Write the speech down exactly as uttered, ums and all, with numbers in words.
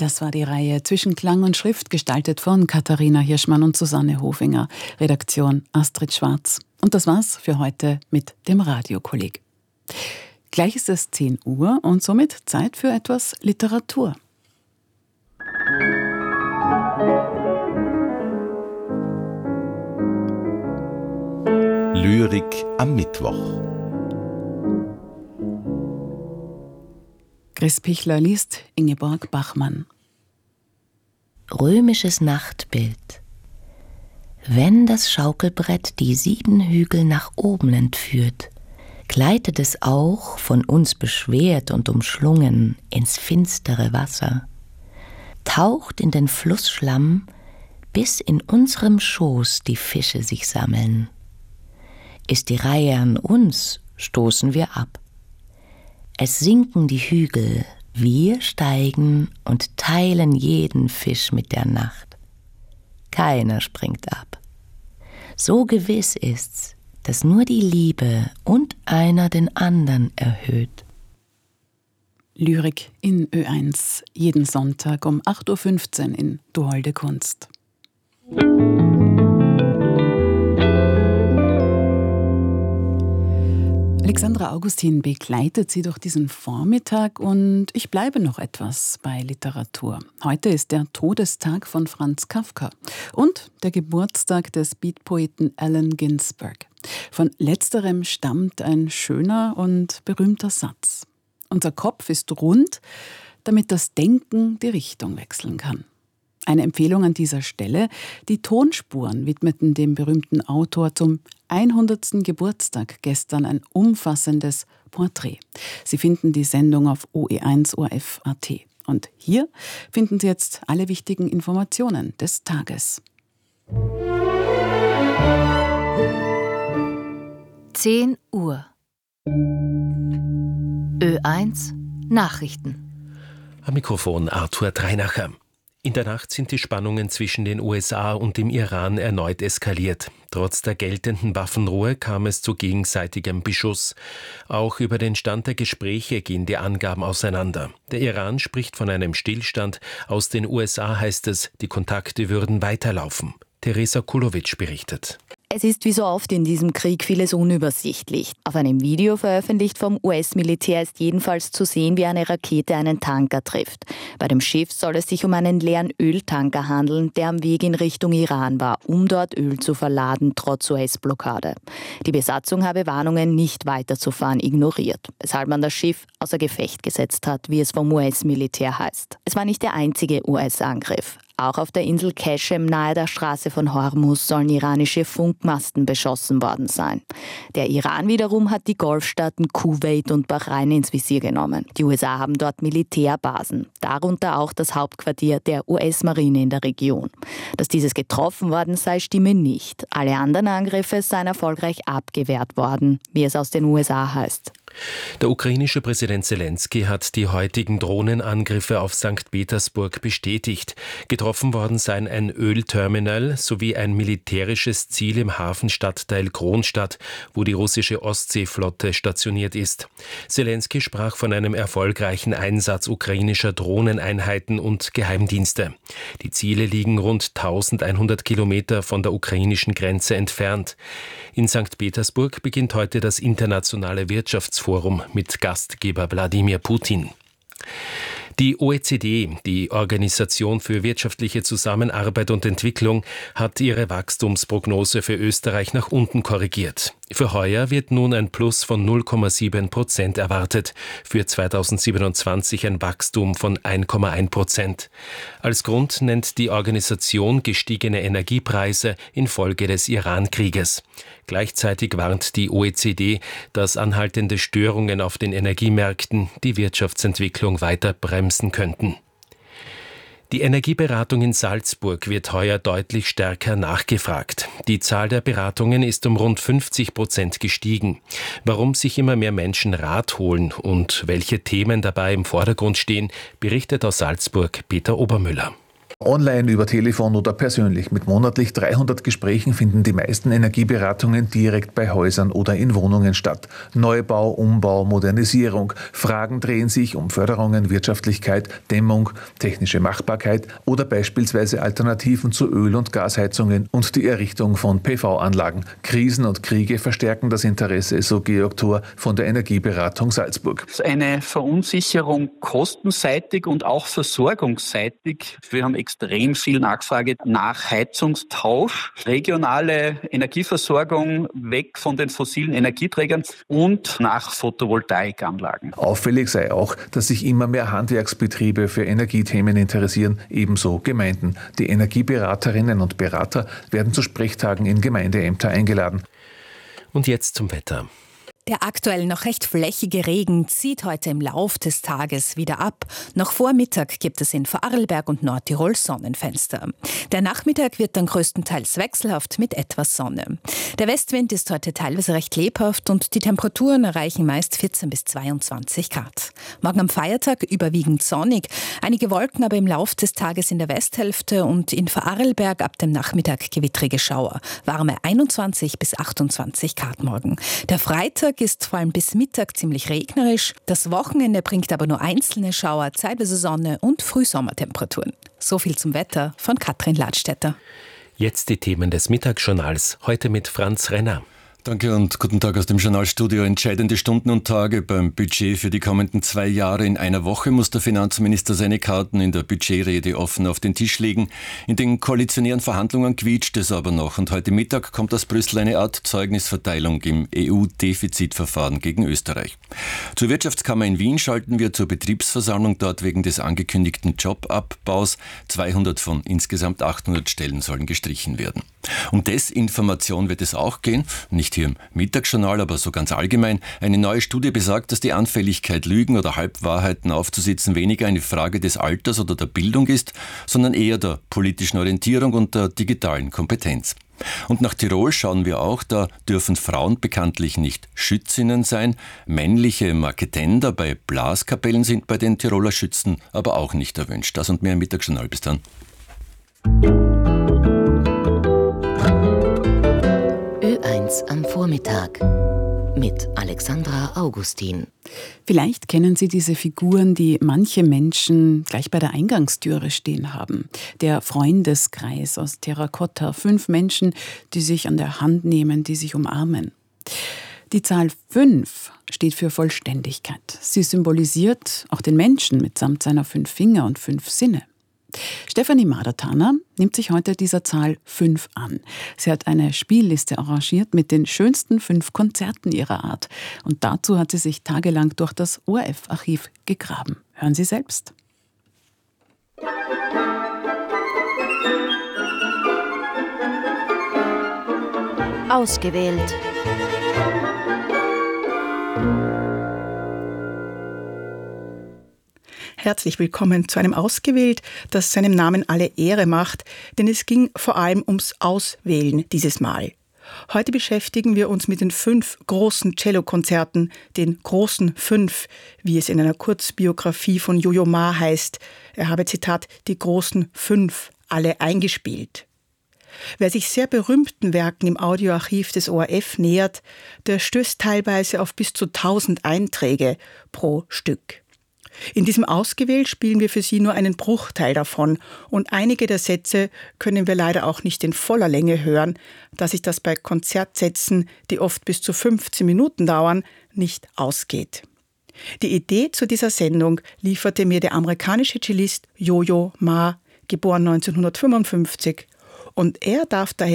Das war die Reihe Zwischen Klang und Schrift, gestaltet von Katharina Hirschmann und Susanne Hofinger. Redaktion Astrid Schwarz. Und das war's für heute mit dem Radiokolleg. Gleich ist es zehn Uhr und somit Zeit für etwas Literatur. Lyrik am Mittwoch. Chris Pichler liest Ingeborg Bachmann. Römisches Nachtbild. Wenn das Schaukelbrett die sieben Hügel nach oben entführt, gleitet es auch, von uns beschwert und umschlungen, ins finstere Wasser, taucht in den Flussschlamm, bis in unserem Schoß die Fische sich sammeln. Ist die Reihe an uns, stoßen wir ab. Es sinken die Hügel, wir steigen und teilen jeden Fisch mit der Nacht. Keiner springt ab. So gewiss ist's, dass nur die Liebe und einer den anderen erhöht. Lyrik in Ö eins, jeden Sonntag um acht Uhr fünfzehn in Du holde Kunst. Alexandra Augustin begleitet Sie durch diesen Vormittag und ich bleibe noch etwas bei Literatur. Heute ist der Todestag von Franz Kafka und der Geburtstag des Beatpoeten Allen Ginsberg. Von letzterem stammt ein schöner und berühmter Satz. Unser Kopf ist rund, damit das Denken die Richtung wechseln kann. Eine Empfehlung an dieser Stelle: Die Tonspuren widmeten dem berühmten Autor zum hundertsten Geburtstag gestern ein umfassendes Porträt. Sie finden die Sendung auf O E eins O R F Punkt A T. Und hier finden Sie jetzt alle wichtigen Informationen des Tages. zehn Uhr. Ö eins Nachrichten. Am Mikrofon Arthur Dreinacher. In der Nacht sind die Spannungen zwischen den U S A und dem Iran erneut eskaliert. Trotz der geltenden Waffenruhe kam es zu gegenseitigem Beschuss. Auch über den Stand der Gespräche gehen die Angaben auseinander. Der Iran spricht von einem Stillstand. Aus den U S A heißt es, die Kontakte würden weiterlaufen. Teresa Kulowitsch berichtet. Es ist wie so oft in diesem Krieg vieles unübersichtlich. Auf einem Video veröffentlicht vom U S-Militär ist jedenfalls zu sehen, wie eine Rakete einen Tanker trifft. Bei dem Schiff soll es sich um einen leeren Öltanker handeln, der am Weg in Richtung Iran war, um dort Öl zu verladen, trotz U S-Blockade. Die Besatzung habe Warnungen, nicht weiterzufahren, ignoriert, weshalb man das Schiff außer Gefecht gesetzt hat, wie es vom U S-Militär heißt. Es war nicht der einzige U S-Angriff. Auch auf der Insel Keshem nahe der Straße von Hormuz sollen iranische Funkmasten beschossen worden sein. Der Iran wiederum hat die Golfstaaten Kuwait und Bahrain ins Visier genommen. Die U S A haben dort Militärbasen, darunter auch das Hauptquartier der U S-Marine in der Region. Dass dieses getroffen worden sei, stimme nicht. Alle anderen Angriffe seien erfolgreich abgewehrt worden, wie es aus den U S A heißt. Der ukrainische Präsident Selenskyj hat die heutigen Drohnenangriffe auf Sankt Petersburg bestätigt. Getroffen worden seien ein Ölterminal sowie ein militärisches Ziel im Hafenstadtteil Kronstadt, wo die russische Ostseeflotte stationiert ist. Selenskyj sprach von einem erfolgreichen Einsatz ukrainischer Drohneneinheiten und Geheimdienste. Die Ziele liegen rund eintausendeinhundert Kilometer von der ukrainischen Grenze entfernt. In Sankt Petersburg beginnt heute das internationale Wirtschaftsforum mit Gastgeber Wladimir Putin. Die O E C D, die Organisation für wirtschaftliche Zusammenarbeit und Entwicklung, hat ihre Wachstumsprognose für Österreich nach unten korrigiert. Für heuer wird nun ein Plus von null Komma sieben Prozent erwartet, für zweitausendsiebenundzwanzig ein Wachstum von eins Komma eins Prozent. Als Grund nennt die Organisation gestiegene Energiepreise infolge des Iran-Krieges. Gleichzeitig warnt die O E C D, dass anhaltende Störungen auf den Energiemärkten die Wirtschaftsentwicklung weiter bremsen könnten. Die Energieberatung in Salzburg wird heuer deutlich stärker nachgefragt. Die Zahl der Beratungen ist um rund fünfzig Prozent gestiegen. Warum sich immer mehr Menschen Rat holen und welche Themen dabei im Vordergrund stehen, berichtet aus Salzburg Peter Obermüller. Online, über Telefon oder persönlich. Mit monatlich dreihundert Gesprächen finden die meisten Energieberatungen direkt bei Häusern oder in Wohnungen statt. Neubau, Umbau, Modernisierung. Fragen drehen sich um Förderungen, Wirtschaftlichkeit, Dämmung, technische Machbarkeit oder beispielsweise Alternativen zu Öl- und Gasheizungen und die Errichtung von P V-Anlagen. Krisen und Kriege verstärken das Interesse, so Georg Thor von der Energieberatung Salzburg. Eine Verunsicherung kostenseitig und auch versorgungsseitig. Wir haben extrem viel Nachfrage nach Heizungstausch, regionale Energieversorgung weg von den fossilen Energieträgern und nach Photovoltaikanlagen. Auffällig sei auch, dass sich immer mehr Handwerksbetriebe für Energiethemen interessieren, ebenso Gemeinden. Die Energieberaterinnen und Berater werden zu Sprechtagen in Gemeindeämter eingeladen. Und jetzt zum Wetter. Der aktuell noch recht flächige Regen zieht heute im Lauf des Tages wieder ab. Noch vor Mittag gibt es in Vorarlberg und Nordtirol Sonnenfenster. Der Nachmittag wird dann größtenteils wechselhaft mit etwas Sonne. Der Westwind ist heute teilweise recht lebhaft und die Temperaturen erreichen meist vierzehn bis zweiundzwanzig Grad. Morgen am Feiertag überwiegend sonnig, einige Wolken aber im Lauf des Tages in der Westhälfte und in Vorarlberg ab dem Nachmittag gewittrige Schauer. Warme einundzwanzig bis achtundzwanzig Grad morgen. Der Freitag ist vor allem bis Mittag ziemlich regnerisch. Das Wochenende bringt aber nur einzelne Schauer, zeitweise Sonne und Frühsommertemperaturen. So viel zum Wetter von Katrin Ladstätter. Jetzt die Themen des Mittagsjournals, heute mit Franz Renner. Danke und guten Tag aus dem Journalstudio. Entscheidende Stunden und Tage beim Budget für die kommenden zwei Jahre. In einer Woche muss der Finanzminister seine Karten in der Budgetrede offen auf den Tisch legen. In den koalitionären Verhandlungen quietscht es aber noch. Und heute Mittag kommt aus Brüssel eine Art Zeugnisverteilung im E U-Defizitverfahren gegen Österreich. Zur Wirtschaftskammer in Wien schalten wir zur Betriebsversammlung dort wegen des angekündigten Jobabbaus. zweihundert von insgesamt achthundert Stellen sollen gestrichen werden. Um Desinformation wird es auch gehen, nicht hier im Mittagsjournal, aber so ganz allgemein. Eine neue Studie besagt, dass die Anfälligkeit, Lügen oder Halbwahrheiten aufzusitzen weniger eine Frage des Alters oder der Bildung ist, sondern eher der politischen Orientierung und der digitalen Kompetenz. Und nach Tirol schauen wir auch, da dürfen Frauen bekanntlich nicht Schützinnen sein. Männliche Marketender bei Blaskapellen sind bei den Tiroler Schützen aber auch nicht erwünscht. Das und mehr im Mittagsjournal. Bis dann. Ö eins am Vormittag mit Alexandra Augustin. Vielleicht kennen Sie diese Figuren, die manche Menschen gleich bei der Eingangstüre stehen haben. Der Freundeskreis aus Terrakotta. Fünf Menschen, die sich an der Hand nehmen, die sich umarmen. Die Zahl fünf steht für Vollständigkeit. Sie symbolisiert auch den Menschen mitsamt seiner fünf Finger und fünf Sinne. Stefanie Madertaner nimmt sich heute dieser Zahl fünf an. Sie hat eine Spielliste arrangiert mit den schönsten fünf Konzerten ihrer Art. Und dazu hat sie sich tagelang durch das O R F-Archiv gegraben. Hören Sie selbst. Ausgewählt. Herzlich willkommen zu einem Ausgewählt, das seinem Namen alle Ehre macht, denn es ging vor allem ums Auswählen dieses Mal. Heute beschäftigen wir uns mit den fünf großen Cellokonzerten, den großen fünf, wie es in einer Kurzbiografie von Yo-Yo Ma heißt. Er habe, Zitat, die großen fünf alle eingespielt. Wer sich sehr berühmten Werken im Audioarchiv des O R F nähert, der stößt teilweise auf bis zu tausend Einträge pro Stück. In diesem Ausgewählt spielen wir für Sie nur einen Bruchteil davon und einige der Sätze können wir leider auch nicht in voller Länge hören, da sich das bei Konzertsätzen, die oft bis zu fünfzehn Minuten dauern, nicht ausgeht. Die Idee zu dieser Sendung lieferte mir der amerikanische Cellist Yo-Yo Ma, geboren neunzehnhundertfünfundfünfzig, und er darf daher